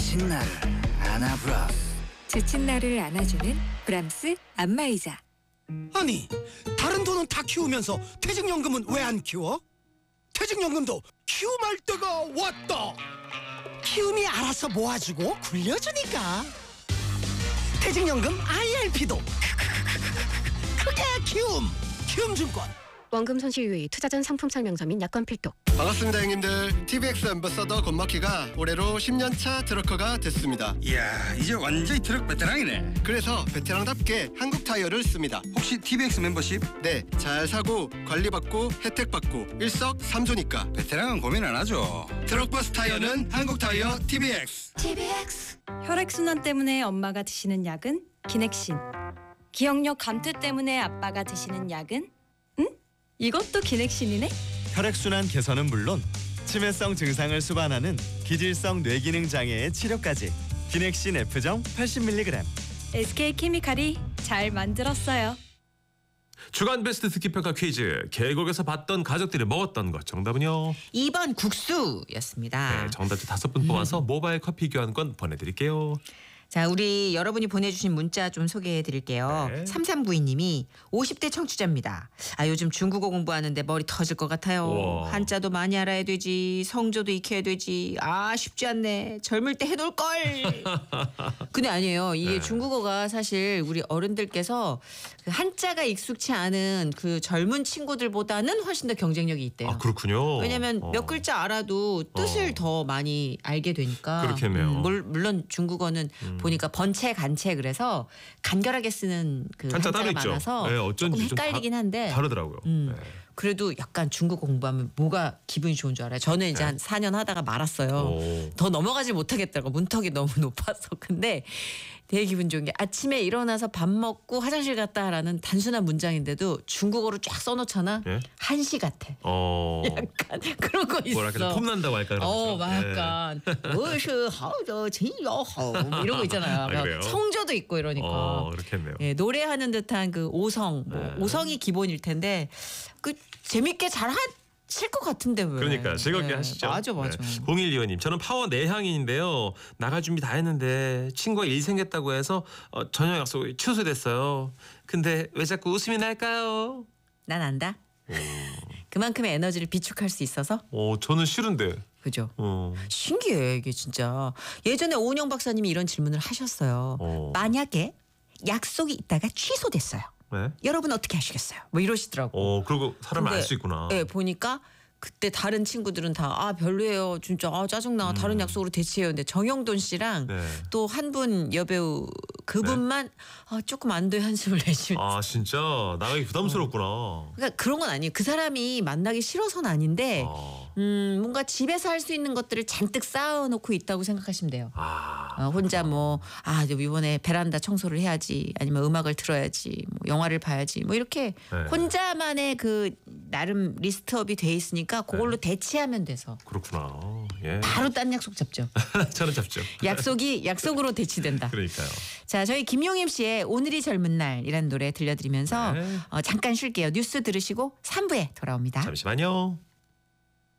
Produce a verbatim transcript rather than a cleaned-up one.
지친 나를 안아브라스. 지친 나를 안아주는 브람스 안마의자. 아니, 다른 돈은 다 키우면서 퇴직연금은 왜 안 키워? 퇴직연금도 키움할 때가 왔다. 키움이 알아서 모아주고 굴려주니까. 퇴직연금 아이알피도 그게 키움. 키움증권. 원금 손실 유의, 투자 전 상품 설명서 및 약관 필독. 반갑습니다 형님들. 티비엑스 앰버서더 권마키가 올해로 십 년 차 트럭커가 됐습니다. 이야, 이제 완전히 트럭 베테랑이네. 그래서 베테랑답게 한국 타이어를 씁니다. 혹시 티비엑스 멤버십? 네, 잘 사고 관리받고 혜택받고 일석삼조니까 베테랑은 고민 안 하죠. 트럭버스 타이어는 한국 타이어 티비엑스. 혈액순환 때문에 엄마가 드시는 약은 기넥신. 기억력 감퇴 때문에 아빠가 드시는 약은? 응? 이것도 기넥신이네? 혈액순환 개선은 물론 치매성 증상을 수반하는 기질성 뇌기능 장애의 치료까지 기넥신 F정 팔십 밀리그램. 에스케이케미칼이 잘 만들었어요. 주간 베스트 듣기 평가 퀴즈. 계곡에서 봤던 가족들이 먹었던 것. 정답은요? 이 번 국수였습니다. 네, 정답자 다섯 분 뽑아서 모바일 커피 교환권 보내드릴게요. 자, 우리 여러분이 보내주신 문자 좀 소개해 드릴게요. 네. 삼삼구이 님이 오십 대 청취자입니다. 아, 요즘 중국어 공부하는데 머리 터질 것 같아요. 우와. 한자도 많이 알아야 되지, 성조도 익혀야 되지. 아, 쉽지 않네. 젊을 때 해놓을 걸. 근데 아니에요. 이게 네. 중국어가 사실 우리 어른들께서 그 한자가 익숙치 않은 그 젊은 친구들보다는 훨씬 더 경쟁력이 있대요. 아, 그렇군요. 왜냐면 어. 몇 글자 알아도 뜻을 어. 더 많이 알게 되니까. 그렇겠네요. 음, 물, 물론 중국어는 음. 보니까 번체 간체 그래서 간결하게 쓰는 그 한자 한자가 따로 있죠. 많아서 네, 어쩐지 조금 좀 다- 헷갈리긴 한데 다르더라고요. 음. 네. 그래도 약간 중국어 공부하면 뭐가 기분이 좋은 줄 알아요. 저는 이제 네. 한 사 년 하다가 말았어요. 오. 더 넘어가지 못하겠더라고. 문턱이 너무 높아서. 근데 되게 기분 좋은 게 아침에 일어나서 밥 먹고 화장실 갔다라는 단순한 문장인데도 중국어로 쫙 써놓잖아. 예? 한시 같아. 어. 약간 그런 거 있어. 뭐랄까 폼난다고 할까 그런 어, 거죠. 막 약간 무엇이 하죠, 진여호 이런 거 있잖아요. 아, 그래요? 성조도 있고 이러니까. 어, 그렇겠네요. 예, 노래하는 듯한 그 오성, 뭐 네. 오성이 기본일 텐데 그 재밌게 잘 하실 것 같은데 왜? 그러니까 즐겁게 네, 하시죠. 맞아, 맞아. 네. 공일이호님, 저는 파워 내향인인데요. 나갈 준비 다 했는데 친구가 일 생겼다고 해서 어, 저녁 약속이 취소됐어요. 근데 왜 자꾸 웃음이 날까요? 난 안다. 그만큼의 에너지를 비축할 수 있어서. 어, 저는 싫은데. 그죠? 어. 신기해 이게 진짜. 예전에 오은영 박사님이 이런 질문을 하셨어요. 어. 만약에 약속이 있다가 취소됐어요. 네. 여러분 어떻게 하시겠어요? 뭐 이러시더라고. 어, 그리고 사람을 알 근데, 수 있구나. 네, 보니까 그때 다른 친구들은 다 아 별로예요. 진짜 아 짜증나. 음. 다른 약속으로 대체해요. 근데 정영돈 씨랑 네. 또 한 분 여배우 그분만 아, 조금 안도의 한숨을 내쉬면서. 아, 진짜 나가기 부담스럽구나. 그러니까 그런 건 아니에요. 그 사람이 만나기 싫어서는 아닌데 아. 음, 뭔가 집에서 할 수 있는 것들을 잔뜩 쌓아놓고 있다고 생각하시면 돼요. 아. 어, 혼자 뭐 아 이번에 베란다 청소를 해야지 아니면 음악을 들어야지 뭐 영화를 봐야지 뭐 이렇게 네. 혼자만의 그 나름 리스트업이 돼 있으니까 그걸로 대체하면 돼서 그렇구나. 예. 바로 딴 약속 잡죠. 저는 잡죠. 약속이 약속으로 대치된다. 그러니까요. 자, 저희 김용임 씨의 오늘이 젊은 날이라는 노래 들려드리면서 네. 어, 잠깐 쉴게요. 뉴스 들으시고 삼 부에 돌아옵니다. 잠시만요.